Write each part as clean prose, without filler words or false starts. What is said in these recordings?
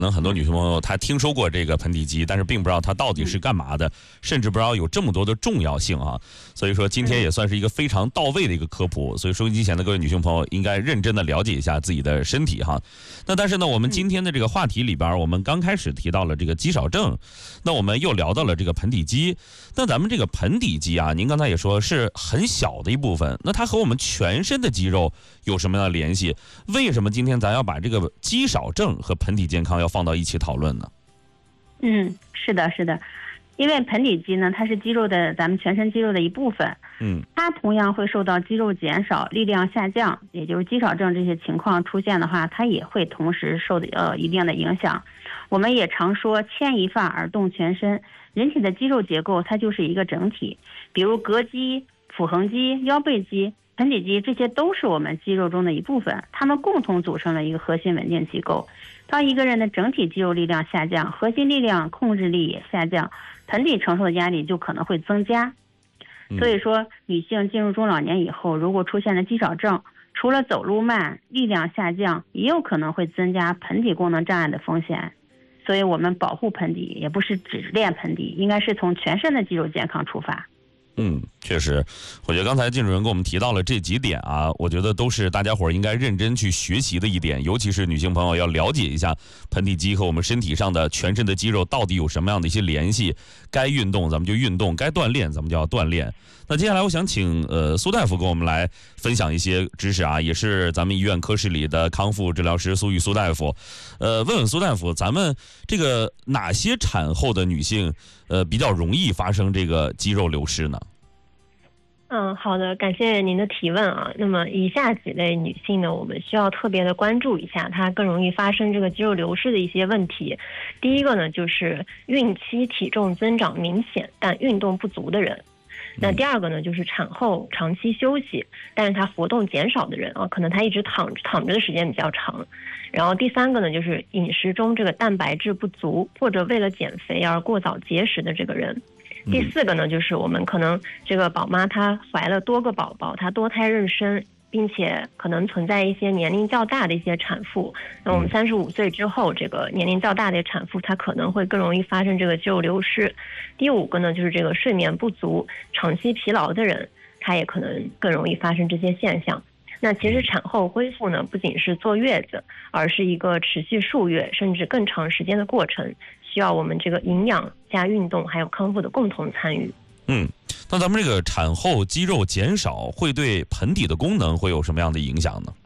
可能很多女性朋友她听说过这个盆底肌，但是并不知道它到底是干嘛的，甚至不知道有这么多的重要性啊。所以说今天也算是一个非常到位的一个科普，所以收音机前的各位女性朋友应该认真的了解一下自己的身体哈。那但是呢，我们今天的这个话题里边，我们刚开始提到了这个肌少症，那我们又聊到了这个盆底肌。那咱们这个盆底肌啊，您刚才也说是很小的一部分，那它和我们全身的肌肉有什么样的联系？为什么今天咱要把这个肌少症和盆底健康要放到一起讨论呢？ 是的，因为盆底肌呢，它是肌肉的咱们全身肌肉的一部分，它同样会受到肌肉减少、力量下降，也就是肌少症这些情况出现的话，它也会同时受一定的影响。我们也常说牵一发而动全身，人体的肌肉结构它就是一个整体，比如膈肌、腹横肌、腰背肌、盆底肌，这些都是我们肌肉中的一部分，它们共同组成了一个核心稳定机构。当一个人的整体肌肉力量下降，核心力量控制力也下降，盆底承受的压力就可能会增加。所以说女性进入中老年以后，如果出现了肌少症，除了走路慢、力量下降，也有可能会增加盆底功能障碍的风险。所以我们保护盆底也不是只练盆底，应该是从全身的肌肉健康出发。 确实，我觉得刚才靳主任给我们提到了这几点啊，我觉得都是大家伙应该认真去学习的一点，尤其是女性朋友要了解一下盆底肌和我们身体上的全身的肌肉到底有什么样的一些联系，该运动咱们就运动，该锻炼咱们就要锻炼。那接下来我想请苏大夫给我们来分享一些知识啊，也是咱们医院科室里的康复治疗师苏玉苏大夫，问问苏大夫，咱们这个哪些产后的女性比较容易发生这个肌肉流失呢？ 好的，感谢您的提问啊。那么以下几类女性呢，我们需要特别的关注一下，她更容易发生这个肌肉流失的一些问题。第一个呢，就是孕期体重增长明显但运动不足的人。那第二个呢，就是产后长期休息，但是她活动减少的人啊，可能她一直躺着的时间比较长。然后第三个呢，就是饮食中这个蛋白质不足，或者为了减肥而过早节食的这个人。第四个呢，就是我们可能这个宝妈她怀了多个宝宝，她多胎妊娠，并且可能存在一些年龄较大的一些产妇。那我们35岁之后，这个年龄较大的产妇，她可能会更容易发生这个肌肉流失。第五个呢，就是这个睡眠不足、长期疲劳的人，她也可能更容易发生这些现象。那其实产后恢复呢，不仅是坐月子，而是一个持续数月甚至更长时间的过程，需要我们这个营养加运动还有康复的共同参与。 那咱们这个产后肌肉减少会对盆底的功能会有什么样的影响呢？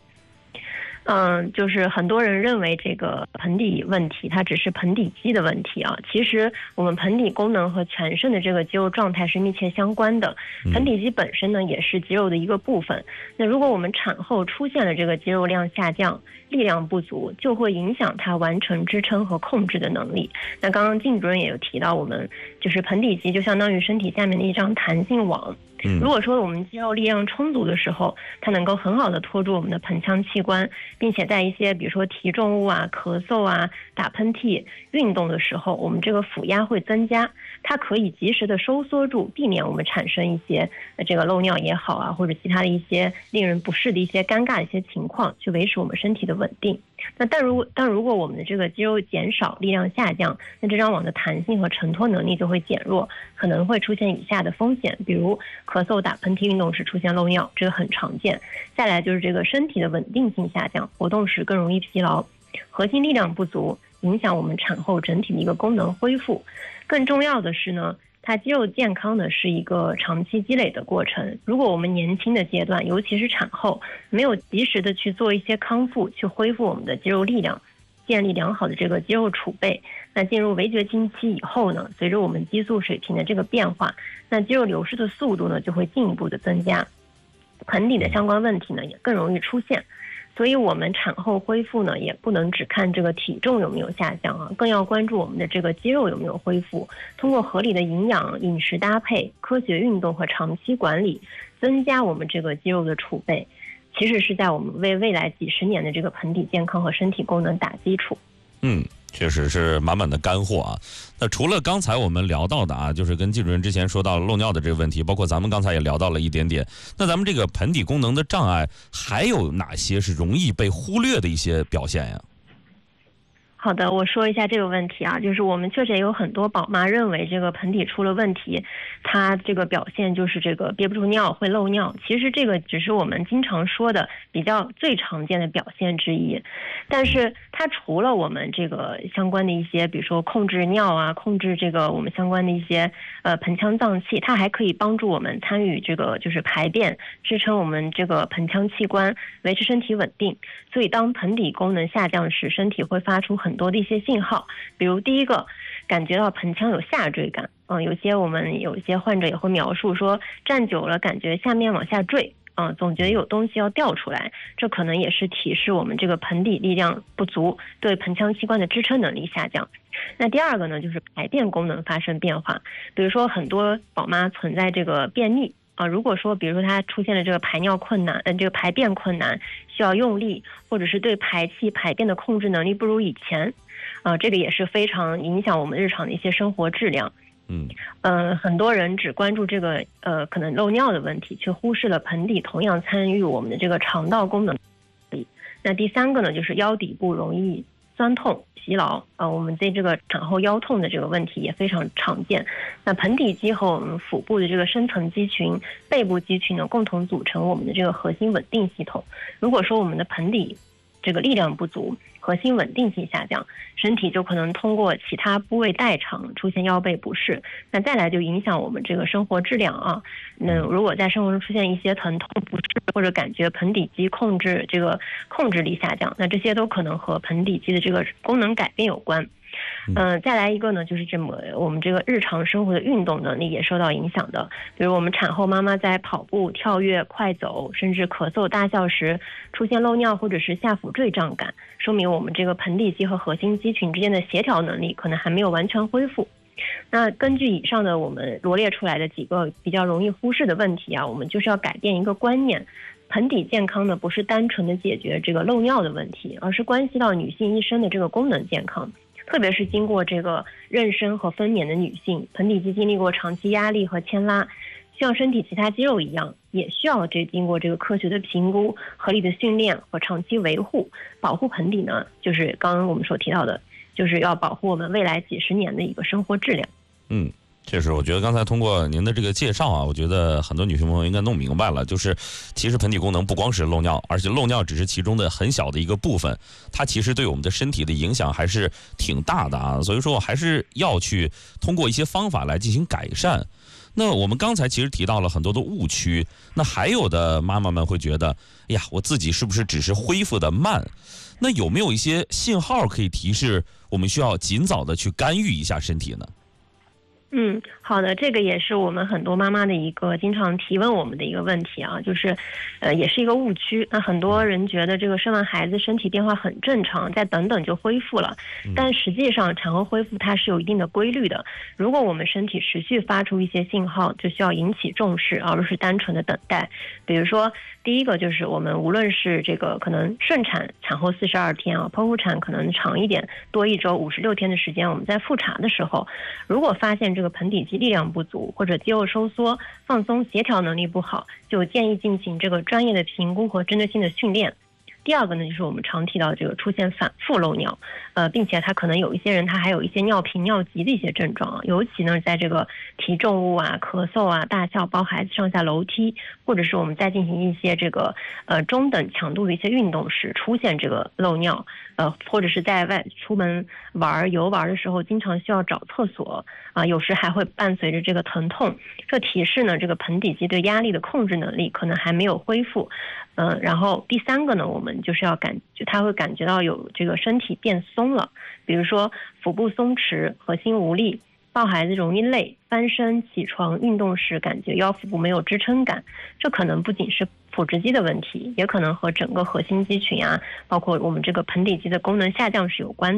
就是很多人认为这个盆底问题它只是盆底肌的问题啊，其实我们盆底功能和全身的这个肌肉状态是密切相关的。盆底肌本身呢也是肌肉的一个部分，那如果我们产后出现了这个肌肉量下降、力量不足，就会影响它完成支撑和控制的能力。那刚刚靳主任也有提到，我们就是盆底肌就相当于身体下面的一张弹性网。如果说我们肌肉力量充足的时候，它能够很好的托住我们的盆腔器官，并且在一些比如说提重物啊、咳嗽啊、打喷嚏、运动的时候，我们这个腹压会增加，它可以及时的收缩住，避免我们产生一些这个漏尿也好啊，或者其他的一些令人不适的一些尴尬的一些情况，去维持我们身体的稳定。那但如果我们的这个肌肉减少、力量下降，那这张网的弹性和承托能力就会减弱，可能会出现以下的风险，比如咳嗽、打喷嚏、运动时出现漏尿，这个很常见。再来就是这个身体的稳定性下降，活动时更容易疲劳，核心力量不足，影响我们产后整体的一个功能恢复。更重要的是呢，它肌肉健康呢是一个长期积累的过程。如果我们年轻的阶段，尤其是产后，没有及时的去做一些康复，去恢复我们的肌肉力量，建立良好的这个肌肉储备，那进入围绝经期以后呢，随着我们激素水平的这个变化，那肌肉流失的速度呢就会进一步的增加，盆底的相关问题呢也更容易出现。所以我们产后恢复呢，也不能只看这个体重有没有下降啊，更要关注我们的这个肌肉有没有恢复。通过合理的营养、饮食搭配、科学运动和长期管理，增加我们这个肌肉的储备，其实是在我们为未来几十年的这个盆底健康和身体功能打基础。 确实是满满的干货啊。那除了刚才我们聊到的啊，就是跟季主任之前说到漏尿的这个问题，包括咱们刚才也聊到了一点点，那咱们这个盆底功能的障碍还有哪些是容易被忽略的一些表现呀？ 好的，我说一下这个问题啊，就是我们确实也有很多宝妈认为这个盆底出了问题，她这个表现就是这个憋不住尿会漏尿，其实这个只是我们经常说的比较最常见的表现之一，但是它除了我们这个相关的一些，比如说控制尿啊，控制这个我们相关的一些盆腔脏器，它还可以帮助我们参与这个就是排便，支撑我们这个盆腔器官，维持身体稳定。所以当盆底功能下降时，身体会发出很多的一些信号，比如第一个，感觉到盆腔有下坠感，有一些患者也会描述说，站久了感觉下面往下坠，总觉得有东西要掉出来，这可能也是提示我们这个盆底力量不足，对盆腔器官的支撑能力下降。那第二个呢，就是排便功能发生变化，比如说很多宝妈存在这个便秘。如果说比如说她出现了这个排尿困难，这个排便困难，需要用力，或者是对排气排便的控制能力不如以前，这个也是非常影响我们日常的一些生活质量。很多人只关注这个可能漏尿的问题，却忽视了盆底同样参与我们的这个肠道功能。那第三个呢，就是腰底部容易酸痛疲劳，我们对这个产后腰痛的这个问题也非常常见。那盆底肌和我们腹部的这个深层肌群、背部肌群呢，共同组成我们的这个核心稳定系统。如果说我们的盆底这个力量不足，核心稳定性下降，身体就可能通过其他部位代偿出现腰背不适，那再来就影响我们这个生活质量啊。那如果在生活中出现一些疼痛不适，或者感觉盆底肌控制力下降，那这些都可能和盆底肌的这个功能改变有关。再来一个呢，就是我们这个日常生活的运动能力也受到影响的，比如我们产后妈妈在跑步、跳跃、快走，甚至咳嗽、大笑时出现漏尿或者是下腹坠胀感，说明我们这个盆底肌和核心肌群之间的协调能力可能还没有完全恢复。那根据以上的我们罗列出来的几个比较容易忽视的问题啊，我们就是要改变一个观念，盆底健康呢不是单纯的解决这个漏尿的问题，而是关系到女性一生的这个功能健康。特别是经过这个妊娠和分娩的女性，盆底肌经历过长期压力和牵拉，像身体其他肌肉一样，也需要经过这个科学的评估、合理的训练和长期维护。保护盆底呢，就是刚刚我们所提到的，就是要保护我们未来几十年的一个生活质量。 确实，我觉得刚才通过您的这个介绍啊，我觉得很多女性朋友应该弄明白了，就是其实盆底功能不光是漏尿，而且漏尿只是其中的很小的一个部分，它其实对我们的身体的影响还是挺大的啊。所以说，还是要去通过一些方法来进行改善。那我们刚才其实提到了很多的误区，那还有的妈妈们会觉得，哎呀，我自己是不是只是恢复的慢？那有没有一些信号可以提示我们需要尽早的去干预一下身体呢？ 好的，这个也是我们很多妈妈的一个经常提问我们的一个问题啊，就是也是一个误区。那很多人觉得这个生完孩子身体变化很正常，再等等就恢复了，但实际上产后恢复它是有一定的规律的。如果我们身体持续发出一些信号，就需要引起重视，而不是单纯的等待。比如说第一个就是我们无论是这个可能顺产产后42天啊，剖腹产可能长一点，多1周56天的时间，我们在复查的时候，如果发现这个盆底肌力量不足，或者肌肉收缩、放松、协调能力不好，就建议进行这个专业的评估和针对性的训练。第二个呢，就是我们常提到这个出现反复漏尿，并且他可能有一些人他还有一些尿频尿急的一些症状啊，尤其呢在这个提重物啊、咳嗽啊、大笑、抱孩子上下楼梯，或者是我们在进行一些这个中等强度的一些运动时出现这个漏尿，或者是在外出门游玩的时候经常需要找厕所啊，有时还会伴随着这个疼痛，这提示呢这个盆底肌对压力的控制能力可能还没有恢复。然后第三个呢，我们就是他会感觉到有这个身体变松了，比如说腹部松弛、核心无力、抱孩子容易累、翻身、起床、运动时感觉腰腹部没有支撑感，这可能不仅是腹直肌的问题，也可能和整个核心肌群啊，包括我们这个盆底肌的功能下降是有关的。